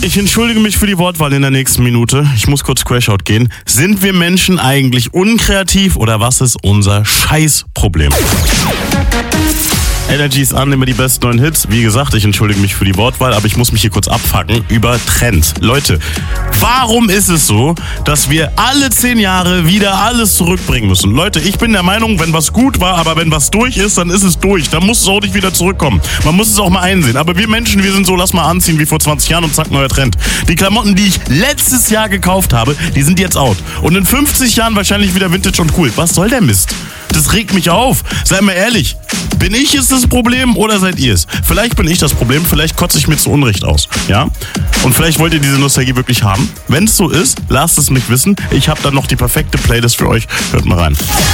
Ich entschuldige mich für die Wortwahl in der nächsten Minute. Ich muss kurz Crashout gehen. Sind wir Menschen eigentlich unkreativ oder was ist unser Scheißproblem? Energy ist an, immer die besten neuen Hits. Wie gesagt, ich entschuldige mich für die Wortwahl, aber ich muss mich hier kurz abfacken über Trends. Leute, warum ist es so, dass wir alle 10 Jahre wieder alles zurückbringen müssen? Leute, ich bin der Meinung, wenn was gut war, aber wenn was durch ist, dann ist es durch. Dann muss es auch nicht wieder zurückkommen. Man muss es auch mal einsehen. Aber wir Menschen, wir sind so, lass mal anziehen wie vor 20 Jahren und zack, neuer Trend. Die Klamotten, die ich letztes Jahr gekauft habe, die sind jetzt out. Und in 50 Jahren wahrscheinlich wieder Vintage und cool. Was soll der Mist? Das regt mich auf. Seid mal ehrlich. Bin ich es das Problem oder seid ihr es? Vielleicht bin ich das Problem, vielleicht kotze ich mir zu Unrecht aus. Ja? Und vielleicht wollt ihr diese Nostalgie wirklich haben. Wenn es so ist, lasst es mich wissen. Ich habe dann noch die perfekte Playlist für euch. Hört mal rein.